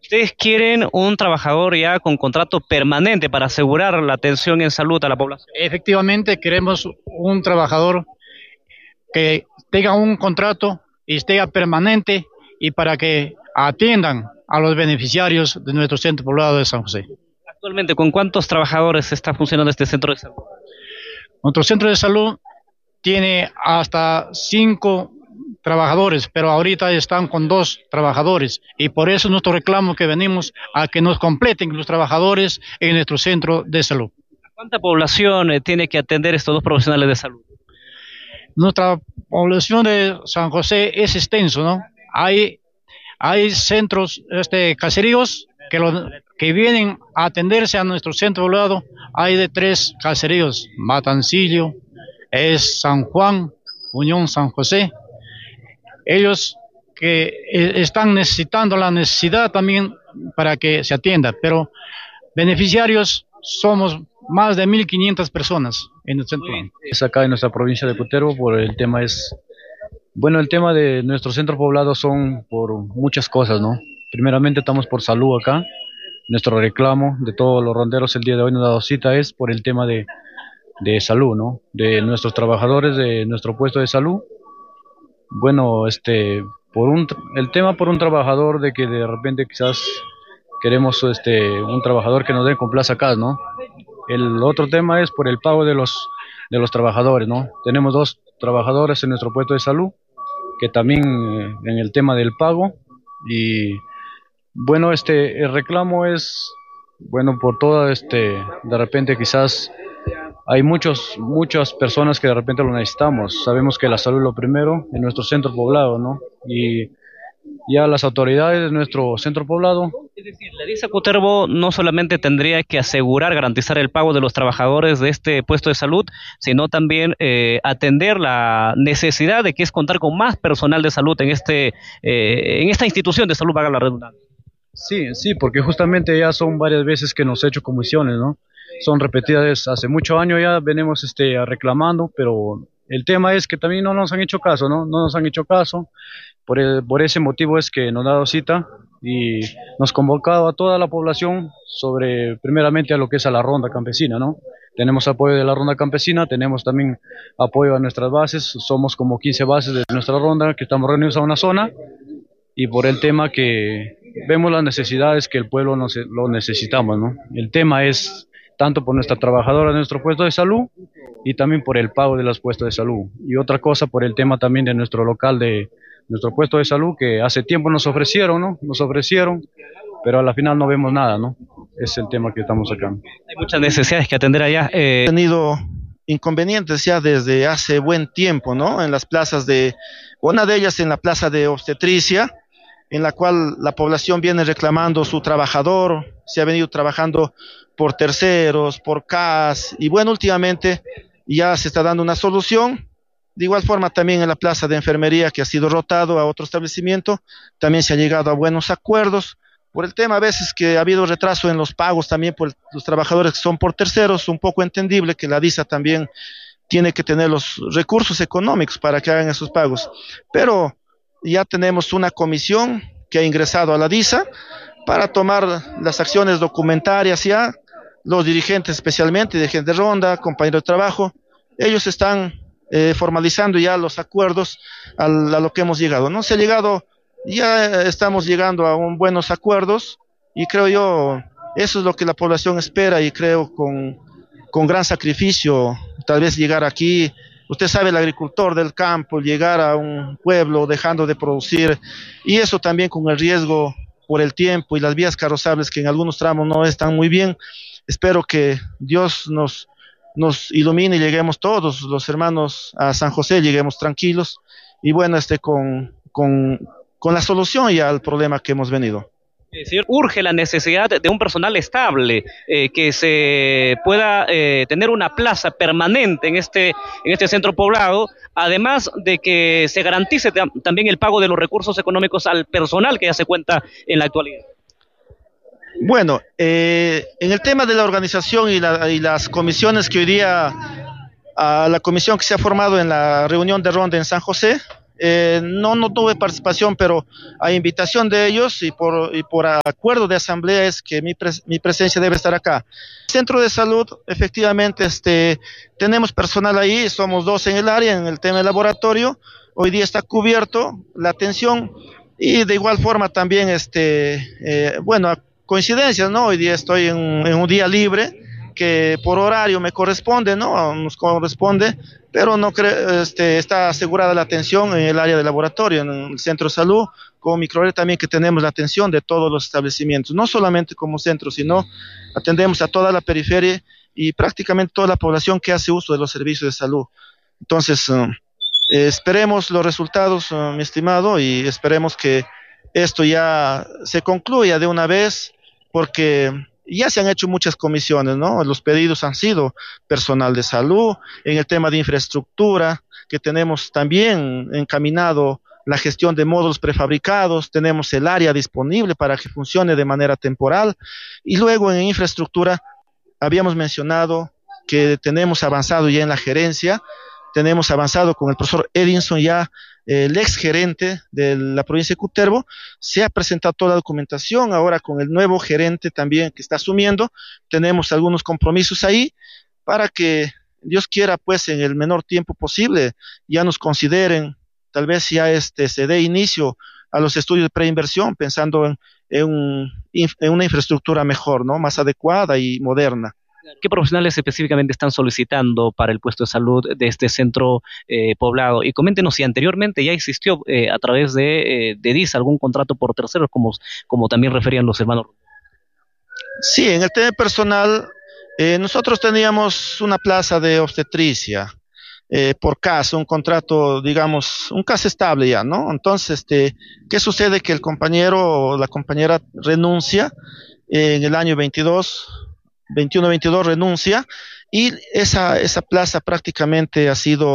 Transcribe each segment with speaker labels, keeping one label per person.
Speaker 1: Ustedes quieren un trabajador ya con contrato permanente para asegurar la atención en salud a la población.
Speaker 2: Efectivamente, queremos un trabajador que tenga un contrato y esté permanente y para que atiendan a los beneficiarios de nuestro centro poblado de San José.
Speaker 1: Actualmente, ¿con cuántos trabajadores está funcionando este centro de salud?
Speaker 2: Nuestro centro de salud tiene hasta 5 trabajadores, pero ahorita están con 2 trabajadores y por eso nuestro reclamo que venimos a que nos completen los trabajadores en nuestro centro de salud.
Speaker 1: ¿Cuánta población tiene que atender estos dos profesionales de salud?
Speaker 2: Nuestra población de San José es extenso, ¿no? Hay centros, caseríos que vienen a atenderse a nuestro centro poblado. Hay de 3 caseríos: Matancillo, es San Juan, Unión San José. Ellos que están necesitando la necesidad también para que se atienda, pero beneficiarios somos más de 1.500 personas en el centro.
Speaker 3: Es acá en nuestra provincia de Cutervo, por el tema es, bueno, el tema de nuestro centro poblado son por muchas cosas, ¿no? Primeramente estamos por salud acá, nuestro reclamo de todos los ronderos el día de hoy nos ha dado cita es por el tema de salud, ¿no? De nuestros trabajadores de nuestro puesto de salud. Bueno, el tema por un trabajador de que de repente quizás queremos un trabajador que nos dé con plaza acá, ¿no? El otro tema es por el pago de los trabajadores, ¿no? Tenemos 2 trabajadores en nuestro puesto de salud que también en el tema del pago y bueno, el reclamo es bueno por toda de repente quizás hay muchas personas que de repente lo necesitamos. Sabemos que la salud es lo primero en nuestro centro poblado, ¿no? Y ya las autoridades de nuestro centro poblado.
Speaker 1: Es decir, la DISA Cutervo no solamente tendría que asegurar, garantizar el pago de los trabajadores de este puesto de salud, sino también atender la necesidad de que es contar con más personal de salud en esta institución de salud, valga la redundancia.
Speaker 3: Sí, sí, porque justamente ya son varias veces que nos he hecho comisiones, ¿no? Son repetidas hace muchos años ya venimos reclamando, pero el tema es que también no nos han hecho caso, ¿no? No nos han hecho caso. Por ese motivo es que nos ha dado cita y nos convocado a toda la población sobre, primeramente, a lo que es a la ronda campesina, ¿no? Tenemos apoyo de la ronda campesina, tenemos también apoyo a nuestras bases, somos como 15 bases de nuestra ronda que estamos reunidos a una zona y por el tema que vemos las necesidades que el pueblo lo necesitamos, ¿no? El tema es tanto por nuestra trabajadora de nuestro puesto de salud y también por el pago de los puestos de salud. Y otra cosa por el tema también de nuestro local de nuestro puesto de salud que hace tiempo nos ofrecieron, ¿no? Nos ofrecieron, pero a la final no vemos nada, ¿no? Es el tema que estamos sacando.
Speaker 1: Hay muchas necesidades que atender allá.
Speaker 4: Tenido inconvenientes ya desde hace buen tiempo, ¿no? En las plazas una de ellas en la plaza de obstetricia, en la cual la población viene reclamando su trabajador, se ha venido trabajando por terceros, por CAS, y bueno, últimamente ya se está dando una solución. De igual forma también en la plaza de enfermería que ha sido rotado a otro establecimiento, también se ha llegado a buenos acuerdos. Por el tema a veces que ha habido retraso en los pagos también por los trabajadores que son por terceros, un poco entendible que la DISA también tiene que tener los recursos económicos para que hagan esos pagos. Pero ya tenemos una comisión que ha ingresado a la DISA para tomar las acciones documentarias ya, los dirigentes especialmente, dirigentes de ronda, compañeros de trabajo, ellos están formalizando ya los acuerdos a lo que hemos llegado, ¿no? Se ha llegado, ya estamos llegando a buenos acuerdos y creo yo, eso es lo que la población espera y creo con gran sacrificio, tal vez llegar aquí. Usted sabe, el agricultor del campo, llegar a un pueblo dejando de producir, y eso también con el riesgo por el tiempo y las vías carrozables que en algunos tramos no están muy bien. Espero que Dios nos ilumine y lleguemos todos los hermanos a San José, lleguemos tranquilos y bueno, con la solución ya al problema que hemos venido.
Speaker 1: Señor, urge la necesidad de un personal estable, que se pueda tener una plaza permanente en este centro poblado, además de que se garantice también el pago de los recursos económicos al personal que ya se cuenta en la actualidad.
Speaker 4: Bueno, en el tema de la organización y las comisiones que hoy día, la comisión que se ha formado en la reunión de ronda en San José, No tuve participación, pero a invitación de ellos y por acuerdo de asamblea es que mi presencia debe estar acá. Centro de salud, efectivamente, tenemos personal ahí, somos 2 en el área, en el tema del laboratorio. Hoy día está cubierto la atención y de igual forma también, bueno, a coincidencias, ¿no? Hoy día estoy en un día libre que por horario me corresponde, ¿no? Nos corresponde, pero no está asegurada la atención en el área de laboratorio, en el centro de salud, como microárea también que tenemos la atención de todos los establecimientos, no solamente como centro, sino atendemos a toda la periferia y prácticamente toda la población que hace uso de los servicios de salud. Entonces, esperemos los resultados, mi estimado, y esperemos que esto ya se concluya de una vez, porque ya se han hecho muchas comisiones, ¿no? Los pedidos han sido personal de salud, en el tema de infraestructura, que tenemos también encaminado la gestión de módulos prefabricados, tenemos el área disponible para que funcione de manera temporal, y luego en infraestructura habíamos mencionado que tenemos avanzado ya en la gerencia, tenemos avanzado con el profesor Edinson ya, el ex gerente de la provincia de Cutervo, se ha presentado toda la documentación, ahora con el nuevo gerente también que está asumiendo, tenemos algunos compromisos ahí para que Dios quiera pues en el menor tiempo posible ya nos consideren, tal vez ya se dé inicio a los estudios de preinversión pensando en una infraestructura mejor, ¿no? Más adecuada y moderna.
Speaker 1: ¿Qué profesionales específicamente están solicitando para el puesto de salud de este centro poblado? Y coméntenos si anteriormente ya existió a través de DIS algún contrato por terceros, como también referían los hermanos.
Speaker 4: Sí, en el tema personal, nosotros teníamos una plaza de obstetricia, por caso, un contrato, digamos, un caso estable ya, ¿no? Entonces, ¿qué sucede? Que el compañero o la compañera renuncia en el año 21-22 renuncia y esa plaza prácticamente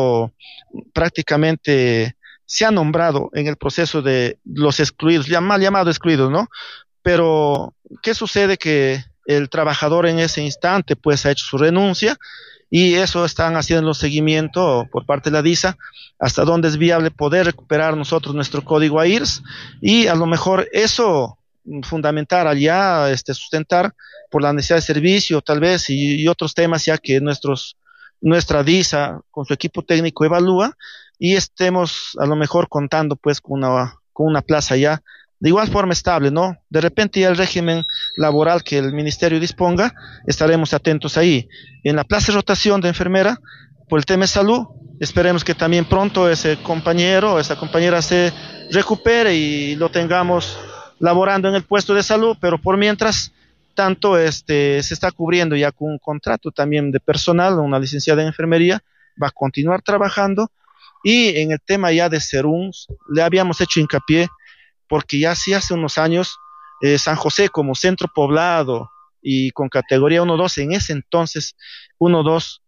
Speaker 4: se ha nombrado en el proceso de los excluidos, ya mal llamado excluidos, ¿no? Pero, ¿qué sucede? Que el trabajador en ese instante pues ha hecho su renuncia y eso están haciendo seguimiento por parte de la DISA hasta dónde es viable poder recuperar nosotros nuestro código AIRS y a lo mejor eso fundamentar allá, sustentar por la necesidad de servicio tal vez y otros temas ya que nuestra DISA con su equipo técnico evalúa y estemos a lo mejor contando pues con una plaza ya de igual forma estable, ¿no? De repente ya el régimen laboral que el ministerio disponga, estaremos atentos ahí. En la plaza de rotación de enfermera, por el tema de salud, esperemos que también pronto ese compañero o esa compañera se recupere y lo tengamos laborando en el puesto de salud, pero por mientras tanto se está cubriendo ya con un contrato también de personal, una licenciada en enfermería, va a continuar trabajando y en el tema ya de serums, le habíamos hecho hincapié porque ya sí hace unos años San José como centro poblado y con categoría 1-2, en ese entonces 1-2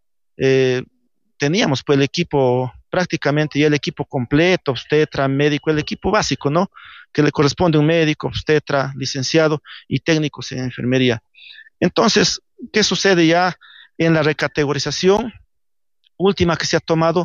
Speaker 4: teníamos pues el equipo, prácticamente ya el equipo completo, obstetra, médico, el equipo básico, ¿no? Que le corresponde un médico, obstetra, licenciado y técnicos en enfermería. Entonces, ¿qué sucede ya en la recategorización última que se ha tomado?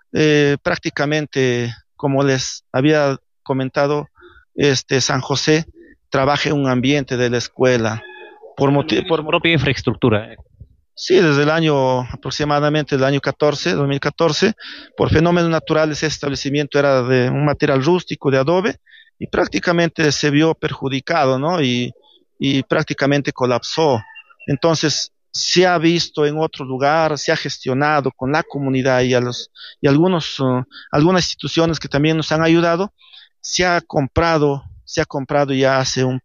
Speaker 4: Prácticamente, como les había comentado, San José trabaja en un ambiente de la escuela
Speaker 1: por propia infraestructura.
Speaker 4: Sí, desde el año aproximadamente el año 2014, por fenómenos naturales ese establecimiento era de un material rústico de adobe y prácticamente se vio perjudicado, ¿no? Y prácticamente colapsó. Entonces se ha visto en otro lugar, se ha gestionado con la comunidad y algunas instituciones que también nos han ayudado. Se ha comprado ya hace un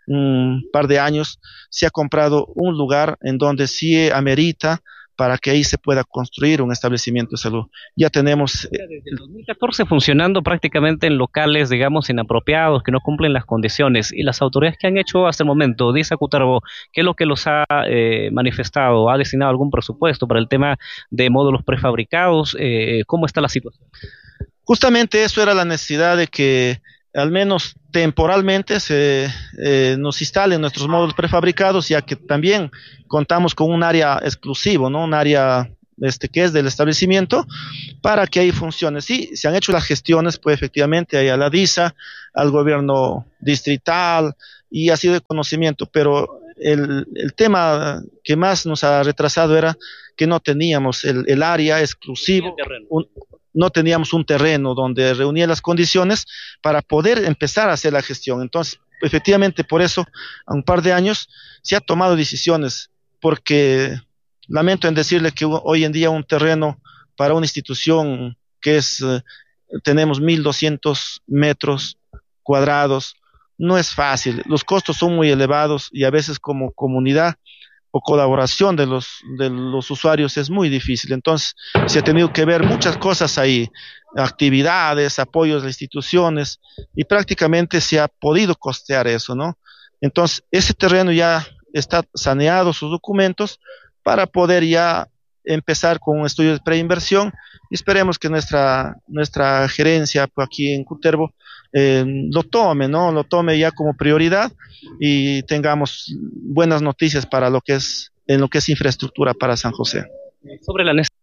Speaker 4: par de años, se ha comprado un lugar en donde sí amerita para que ahí se pueda construir un establecimiento de salud. Ya tenemos...
Speaker 1: Desde el 2014 funcionando prácticamente en locales, digamos, inapropiados, que no cumplen las condiciones, y las autoridades que han hecho hasta el momento, DISA Cutervo, ¿qué es lo que los ha manifestado? ¿Ha destinado algún presupuesto para el tema de módulos prefabricados? ¿Cómo está la situación?
Speaker 4: Justamente eso era la necesidad de que al menos temporalmente se nos instalen nuestros módulos prefabricados, ya que también contamos con un área exclusivo, ¿no? Un área que es del establecimiento, para que ahí funcione. Sí, se han hecho las gestiones, pues efectivamente, ahí a la DISA, al gobierno distrital, y ha sido de conocimiento, pero el tema que más nos ha retrasado era que no teníamos el área exclusivo, no teníamos un terreno donde reunía las condiciones para poder empezar a hacer la gestión. Entonces, efectivamente, por eso, a un par de años, se ha tomado decisiones, porque lamento en decirle que hoy en día un terreno para una institución que es, tenemos 1.200 metros cuadrados, no es fácil, los costos son muy elevados y a veces como comunidad o colaboración de los usuarios es muy difícil. Entonces, se ha tenido que ver muchas cosas ahí, actividades, apoyos de instituciones, y prácticamente se ha podido costear eso, ¿no? Entonces, ese terreno ya está saneado, sus documentos, para poder ya empezar con un estudio de preinversión, y esperemos que nuestra gerencia pues, aquí en Cutervo lo tome, ¿no? Lo tome ya como prioridad y tengamos buenas noticias para lo que es, en lo que es infraestructura para San José.
Speaker 1: Sobre la